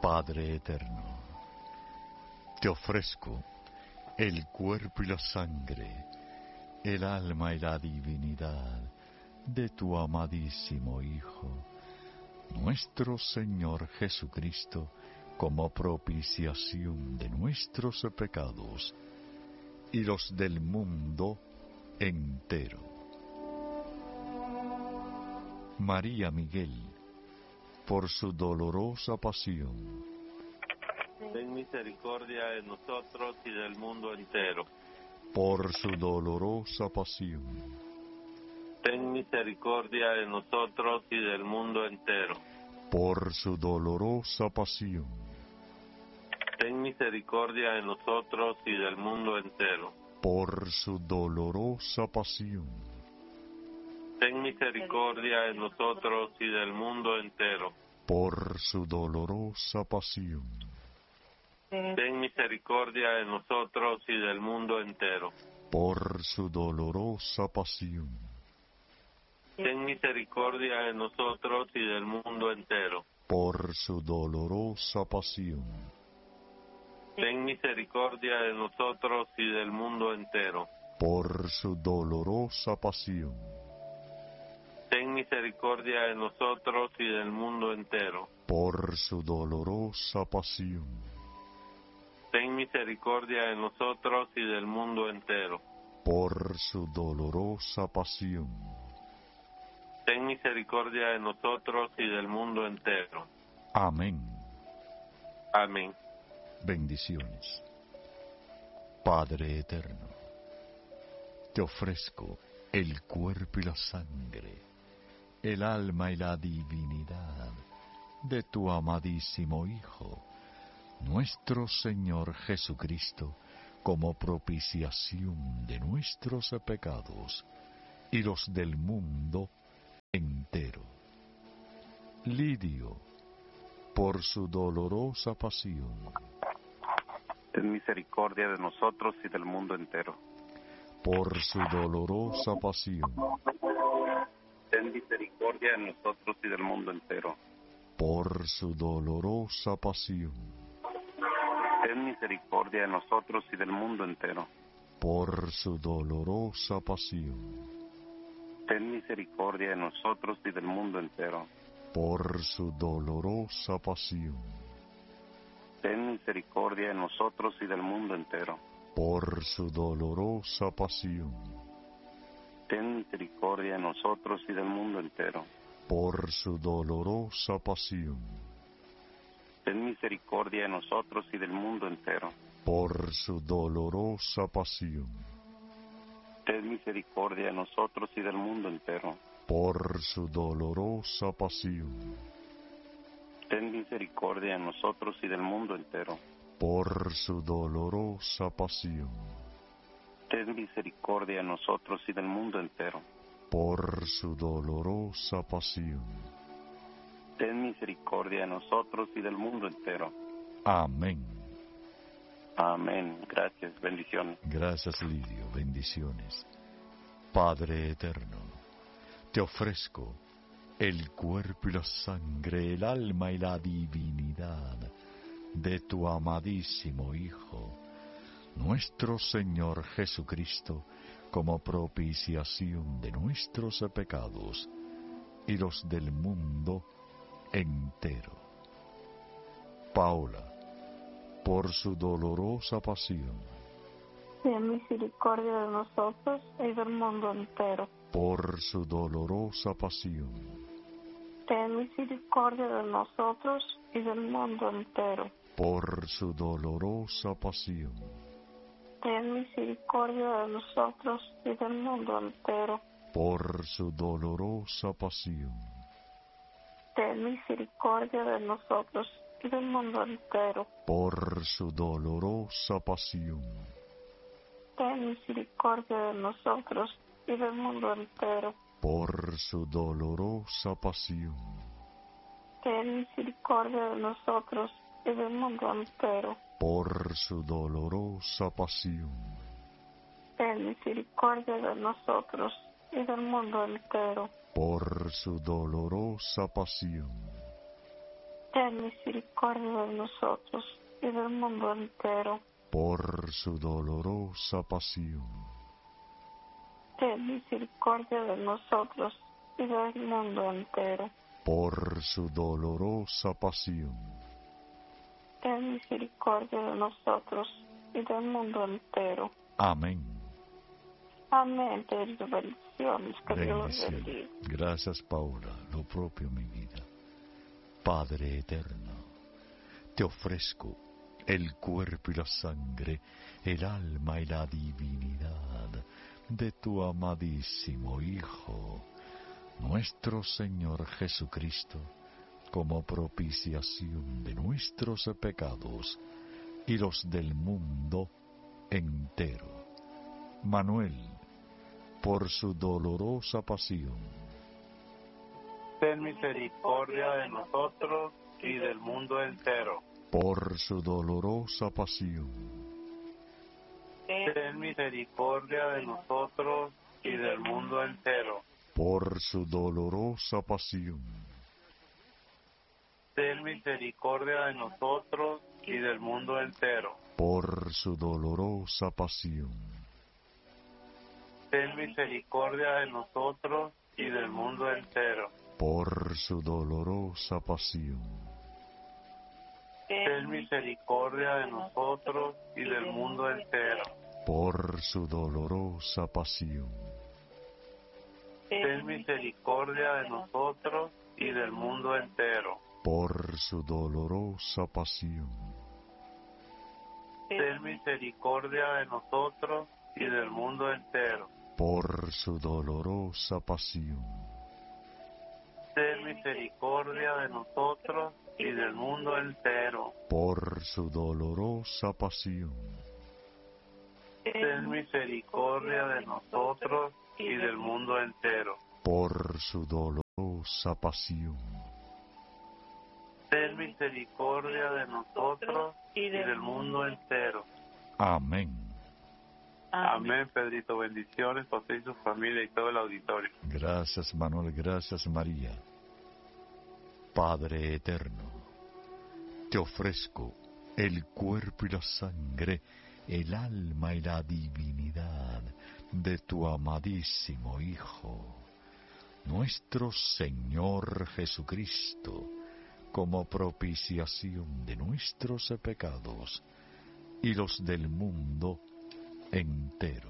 Padre eterno, te ofrezco el cuerpo y la sangre, el alma y la divinidad de tu amadísimo Hijo, nuestro Señor Jesucristo, como propiciación de nuestros pecados y los del mundo entero. María Miguel, por su dolorosa pasión, ten misericordia de nosotros y del mundo entero. por su dolorosa pasión, Ten misericordia de nosotros y del mundo entero. por su dolorosa pasión, Ten misericordia de nosotros y del mundo entero. por su dolorosa pasión, Ten misericordia de nosotros y del mundo entero. por su dolorosa pasión, Ten misericordia de nosotros y del mundo entero. por su dolorosa pasión, Ten misericordia de nosotros y del mundo entero. por su dolorosa pasión, Ten misericordia de nosotros y del mundo entero. por su dolorosa pasión, Ten misericordia de nosotros y del mundo entero. por su dolorosa pasión, Ten misericordia de nosotros y del mundo entero. por su dolorosa pasión, Ten misericordia de nosotros y del mundo entero. amén. Amén. Bendiciones. Padre eterno, te ofrezco el cuerpo y la sangre, el alma y la divinidad de tu amadísimo Hijo, nuestro Señor Jesucristo, como propiciación de nuestros pecados y los del mundo entero. Lidio, por su dolorosa pasión, ten misericordia de nosotros y del mundo entero. por su dolorosa pasión, Ten misericordia de nosotros y del mundo entero. por su dolorosa pasión, Ten misericordia de nosotros y del mundo entero. por su dolorosa pasión, Ten misericordia de nosotros y del mundo entero. por su dolorosa pasión, Ten misericordia de nosotros y del mundo entero. por su dolorosa pasión, Ten misericordia de nosotros y del mundo entero. por su dolorosa pasión, Ten misericordia de nosotros y del mundo entero. por su dolorosa pasión, Ten misericordia de nosotros y del mundo entero. por su dolorosa pasión, Ten misericordia de nosotros y del mundo entero. por su dolorosa pasión, Ten misericordia de nosotros y del mundo entero. por su dolorosa pasión. Ten misericordia de nosotros y del mundo entero. Amén. Amén. Gracias. Bendiciones. Gracias, Lidio. Bendiciones. Padre eterno, te ofrezco el cuerpo y la sangre, el alma y la divinidad de tu amadísimo Hijo, nuestro Señor Jesucristo, como propiciación de nuestros pecados y los del mundo entero. Paola, por su dolorosa pasión, ten misericordia de nosotros y del mundo entero. por su dolorosa pasión, Ten misericordia de nosotros y del mundo entero. por su dolorosa pasión, Ten misericordia de nosotros y del mundo entero. por su dolorosa pasión, Ten misericordia de nosotros y del mundo entero. por su dolorosa pasión, Ten misericordia de nosotros y del mundo entero. por su dolorosa pasión, Ten misericordia de nosotros y del mundo entero. por su dolorosa pasión, Ten misericordia de nosotros y del mundo entero. por su dolorosa pasión, ten misericordia de nosotros y del mundo entero. por su dolorosa pasión, Ten misericordia de nosotros y del mundo entero. por su dolorosa pasión, Ten misericordia de nosotros y del mundo entero. amén. Amén. Te doy bendiciones, que Dios los Bendición. bendiga. Gracias, Paula, lo propio, mi vida. Padre eterno, te ofrezco el cuerpo y la sangre, el alma y la divinidad de tu amadísimo Hijo, nuestro Señor Jesucristo, como propiciación de nuestros pecados y los del mundo entero. Manuel, por su dolorosa pasión, Ten misericordia de nosotros y del mundo entero. por su dolorosa pasión, Ten misericordia de nosotros y del mundo entero. por su dolorosa pasión, Ten misericordia de nosotros y del mundo entero. por su dolorosa pasión, Ten misericordia de nosotros y del mundo entero. por su dolorosa pasión, Ten misericordia de nosotros y del mundo entero. por su dolorosa pasión, Ten misericordia de nosotros y del mundo entero. por su dolorosa pasión, Ten misericordia de nosotros y del mundo entero. por su dolorosa pasión, Ten misericordia de nosotros y del mundo entero. por su dolorosa pasión, Ten misericordia de nosotros y del mundo entero. por su dolorosa pasión, Ten misericordia de nosotros y del mundo entero. amén. Amén, Pedrito. Bendiciones para usted y su familia y todo el auditorio. Gracias, Manuel, gracias, María. Padre eterno, te ofrezco el cuerpo y la sangre, el alma y la divinidad de tu amadísimo Hijo, nuestro Señor Jesucristo, como propiciación de nuestros pecados y los del mundo entero.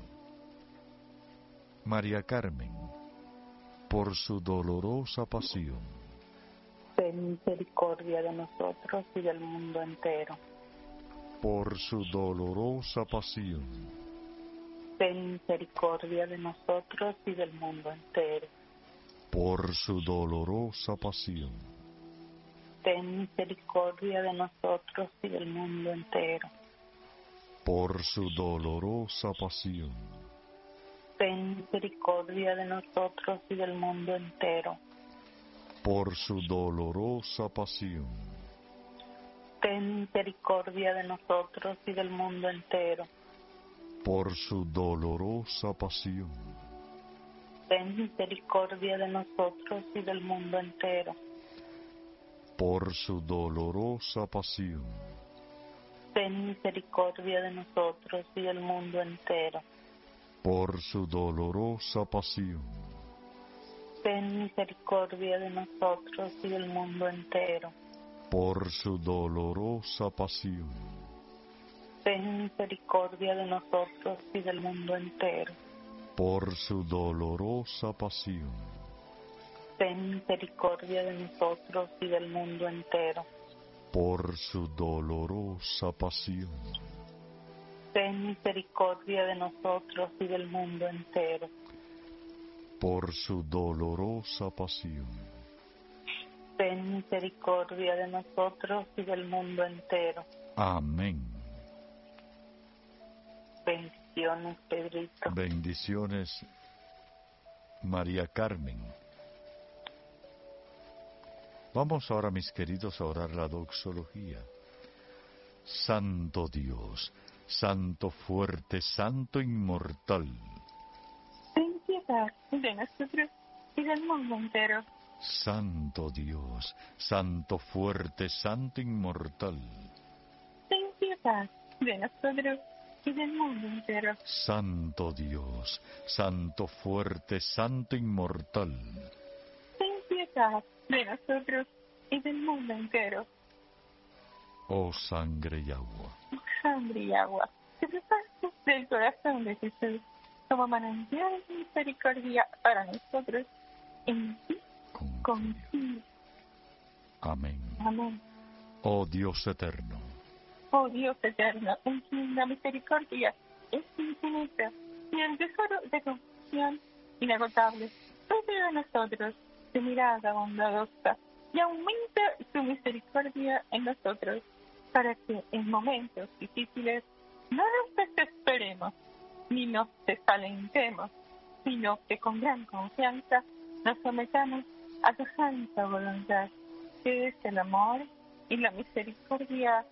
María Carmen, por su dolorosa pasión, ten misericordia de nosotros y del mundo entero. por su dolorosa pasión, Ten misericordia de nosotros y del mundo entero. por su dolorosa pasión, Ten misericordia de nosotros y del mundo entero. por su dolorosa pasión, Ten misericordia de nosotros y del mundo entero. por su dolorosa pasión, Ten misericordia de nosotros y del mundo entero. por su dolorosa pasión, Ten misericordia de nosotros y del mundo entero. por su dolorosa pasión, Ten misericordia de nosotros y del mundo entero. por su dolorosa pasión, Ten misericordia de nosotros y del mundo entero. por su dolorosa pasión, Ten misericordia de nosotros y del mundo entero. por su dolorosa pasión, Ten misericordia de nosotros y del mundo entero. por su dolorosa pasión, Ten misericordia de nosotros y del mundo entero. por su dolorosa pasión, Ten misericordia de nosotros y del mundo entero. amén. Bendiciones, Pedrito. Bendiciones, María Carmen. Vamos ahora, mis queridos, a orar la doxología. Santo Dios, Santo fuerte, Santo inmortal, Ten piedad de nosotros y del mundo entero. Santo Dios, Santo fuerte, Santo inmortal. Ten piedad de nosotros y del mundo entero. Santo Dios, Santo fuerte, Santo inmortal. Ten piedad de nosotros y del mundo entero. Oh sangre y agua, Sangre y agua, que brotaste del corazón de Jesús como manantial de misericordia para nosotros, en ti confío. Amén. Amén. Oh Dios eterno, Oh Dios eterno, en quien la misericordia es infinita y el tesoro de compasión inagotable, pide a nosotros su mirada bondadosa y aumenta su misericordia en nosotros, para que en momentos difíciles no nos desesperemos ni nos desalentemos, sino que con gran confianza nos sometamos a tu santa voluntad, que es el amor y la misericordia.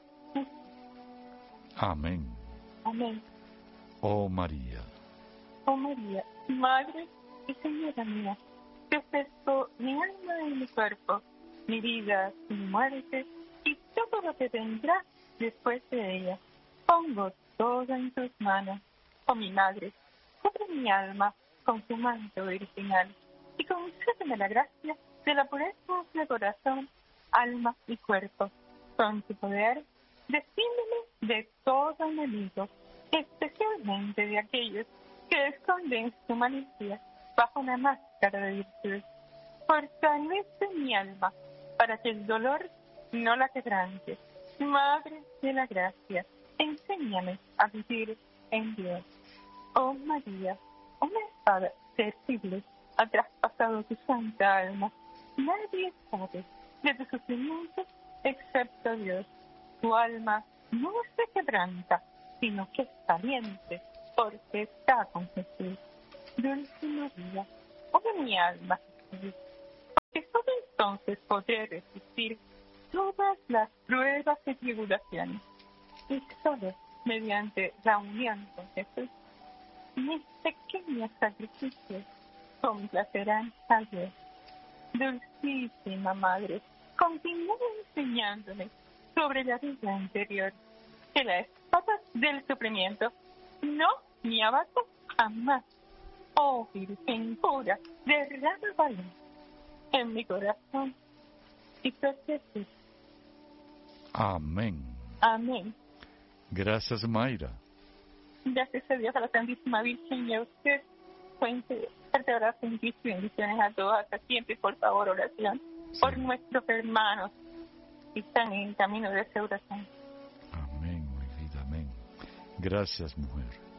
amén. Amén. Oh María, Oh María, Madre y Señora mía, te ofrezco mi alma y mi cuerpo, mi vida y mi muerte, y todo lo que vendrá después de ella. Pongo todo en tus manos, oh mi Madre, cubre mi alma con tu manto virginal, y concédeme la gracia de la pureza de corazón, alma y cuerpo. Con tu poder, defiéndeme de todo enemigo, especialmente de aquellos que esconden su malicia bajo una máscara de virtud. Fortalece mi alma para que el dolor no la quebrante. Madre de la gracia, enséñame a vivir en Dios. Oh María, una espada terrible ha traspasado tu santa alma. Nadie sabe de tu sufrimiento excepto Dios. Tu alma no se quebranta, sino que es valiente, porque está con Jesús. Dulce María, oye mi alma, Jesús, porque solo entonces podré resistir todas las pruebas y tribulaciones, y solo mediante la unión con Jesús, mis pequeños sacrificios complacerán a Dios. Dulcísima Madre, continúa enseñándome sobre la vida interior, que la espada del sufrimiento no me abata jamás. Oh Virgen pura, derrama valor en mi corazón y protege. amén. Amén. Gracias, Mayra. Gracias a Dios, a la Santísima Virgen y a usted. Fuente fuerte abrazo en Cristo y bendiciones a todos. Hasta siempre, por favor, oración por nuestros hermanos que están en camino de restauración. Amén, mi vida, amén. Gracias, mujer.